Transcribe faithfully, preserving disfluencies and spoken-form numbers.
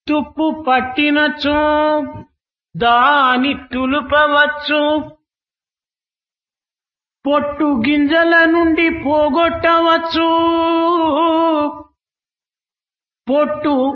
తుప్పు పట్టినచో దాని తులుపవచ్చు, పొట్టు గింజల నుండి పోగొట్టవచ్చు. పొట్టు